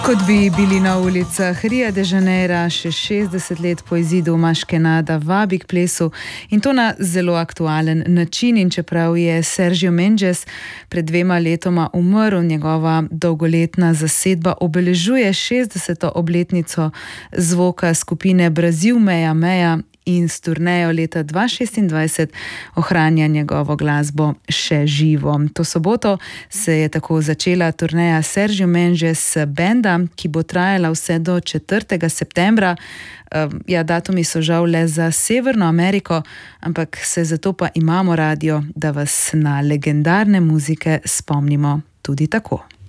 Kot bi bili na ulicah Ria de Janeira še 60 let po izidu Maškenada vabi k plesu in to na zelo aktualen način. In čeprav je Sergio Mendes pred 2 letoma umrl, njegova dolgoletna zasedba obeležuje 60. obletnico zvoka skupine Brazil Meja Meja in s turnejo leta 2026 ohranja njegovo glasbo še živo. To soboto se je tako začela turneja Sergio Mendes benda, ki bo trajala vse do 4. septembra. Datumi so žal le za Severno Ameriko, ampak se zato pa imamo radio, da vas na legendarne muzike spomnimo tudi tako.